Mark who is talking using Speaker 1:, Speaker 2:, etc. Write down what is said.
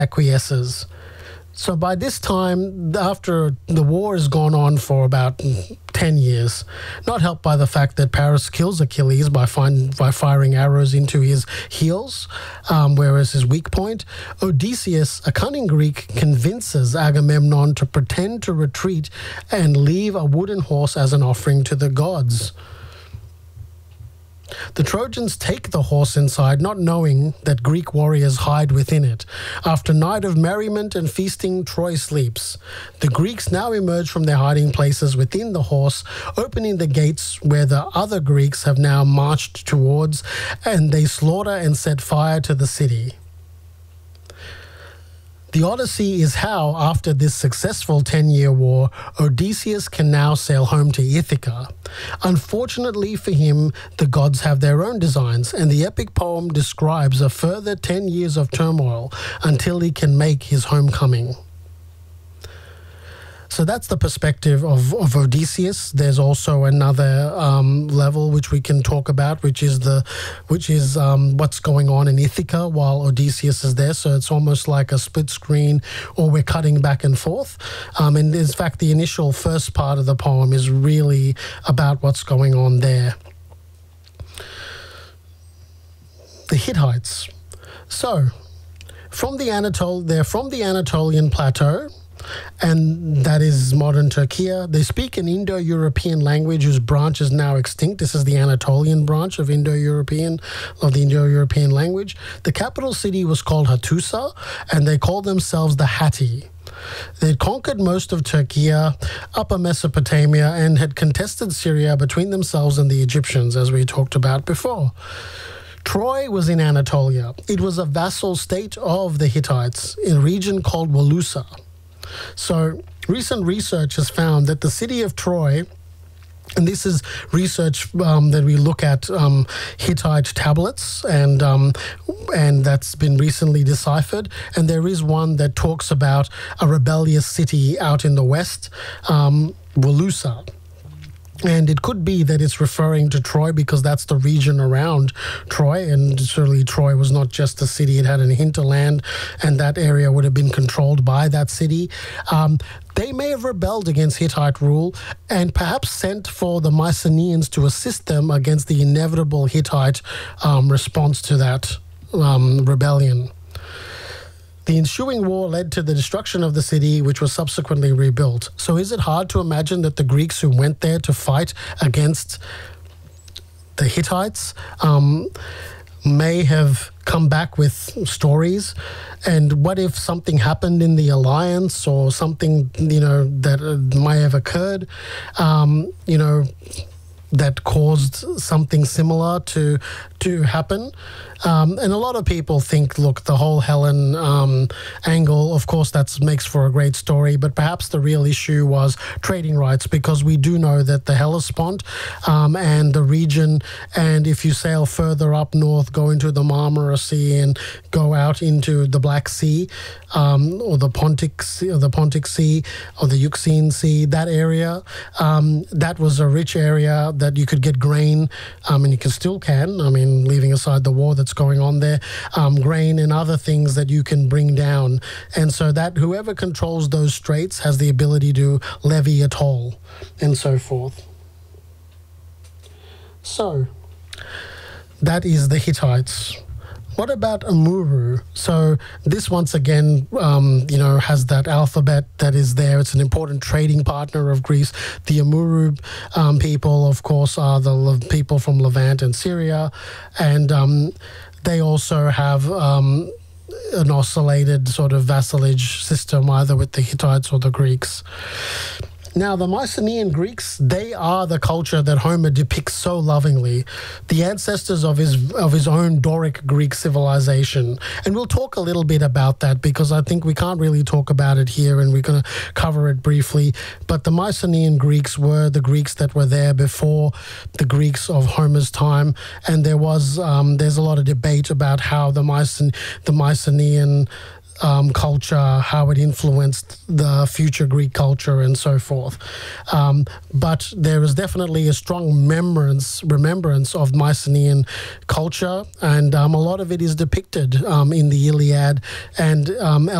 Speaker 1: acquiesces. So by this time, after the war has gone on for about 10 years, not helped by the fact that Paris kills Achilles by firing arrows into his heels, whereas his weak point, Odysseus, a cunning Greek, convinces Agamemnon to pretend to retreat and leave a wooden horse as an offering to the gods. The Trojans take the horse inside, not knowing that Greek warriors hide within it. After a night of merriment and feasting, Troy sleeps. The Greeks now emerge from their hiding places within the horse, opening the gates where the other Greeks have now marched towards, and they slaughter and set fire to the city. The Odyssey is how, after this successful 10-year war, Odysseus can now sail home to Ithaca. Unfortunately for him, the gods have their own designs, and the epic poem describes a further 10 years of turmoil until he can make his homecoming. So that's the perspective of Odysseus. There's also another level which we can talk about, which is what's going on in Ithaca while Odysseus is there. So it's almost like a split screen, or we're cutting back and forth. And in fact, the initial first part of the poem is really about what's going on there. The Hittites. So they're from the Anatolian plateau, and that is modern Turkey. They speak an Indo-European language whose branch is now extinct. This is the Anatolian branch of the Indo-European language. The capital city was called Hattusa, and they called themselves the Hatti. They'd conquered most of Turkey, Upper Mesopotamia, and had contested Syria between themselves and the Egyptians, as we talked about before. Troy was in Anatolia. It was a vassal state of the Hittites in a region called Walusa. So recent research has found that the city of Troy, and this is research that we look at Hittite tablets, and that's been recently deciphered. And there is one that talks about a rebellious city out in the west, Walusa. And it could be that it's referring to Troy because that's the region around Troy. And certainly Troy was not just a city, it had an hinterland, and that area would have been controlled by that city. They may have rebelled against Hittite rule and perhaps sent for the Mycenaeans to assist them against the inevitable Hittite response to that rebellion. The ensuing war led to the destruction of the city, which was subsequently rebuilt. So is it hard to imagine that the Greeks who went there to fight against the Hittites may have come back with stories? And what if something happened in the alliance, or something, that may have occurred, that caused something similar to happen? And a lot of people think, look, the whole Helen angle, of course, that makes for a great story, but perhaps the real issue was trading rights, because we do know that the Hellespont and the region, and if you sail further up north, go into the Marmara Sea and go out into the Black Sea, or the Pontic Sea, or the Euxine Sea, that area, that was a rich area that you could get grain, and you still can, leaving aside the war that's going on there, grain and other things that you can bring down. And so that whoever controls those straits has the ability to levy a toll and so forth. So that is the Hittites. What about Amurru? So this, once again, has that alphabet that is there. It's an important trading partner of Greece. The Amurru people, of course, are the people from Levant and Syria, and they also have an oscillated sort of vassalage system, either with the Hittites or the Greeks. Now, the Mycenaean Greeks, they are the culture that Homer depicts so lovingly, the ancestors of his own Doric Greek civilization. And we'll talk a little bit about that, because I think we can't really talk about it here, and we're going to cover it briefly. But the Mycenaean Greeks were the Greeks that were there before the Greeks of Homer's time. And there's a lot of debate about how the Mycenaean culture, how it influenced the future Greek culture, and so forth. But there is definitely a strong remembrance of Mycenaean culture, and a lot of it is depicted in the Iliad and